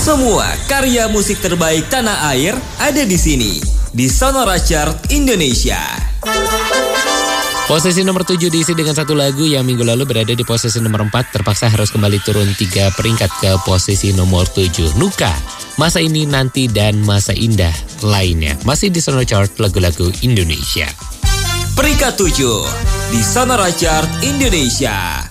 Semua karya musik terbaik tanah air ada di sini, di Sonora Chart Indonesia. Posisi nomor 7 diisi dengan satu lagu yang minggu lalu berada di posisi nomor 4, terpaksa harus kembali turun 3 peringkat ke posisi nomor 7. Nuka, Masa Ini, Nanti, dan Masa Indah lainnya. Masih di Sonora Chart lagu-lagu Indonesia. Peringkat 7 di Sonora Chart Indonesia.